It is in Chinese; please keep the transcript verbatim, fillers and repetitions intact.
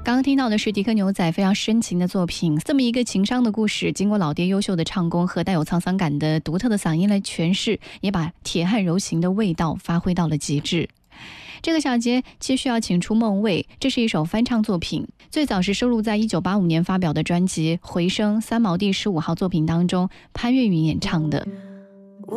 刚刚听到的是迪克牛仔非常深情的作品，这么一个情伤的故事，经过老爹优秀的唱功和带有沧桑感的独特的嗓音来诠释，也把铁汉柔情的味道发挥到了极致。这个小节继续要请出孟蔚，这是一首翻唱作品，最早是收录在一九八五年发表的专辑《回声三毛第十五号作品》当中，潘越云演唱的。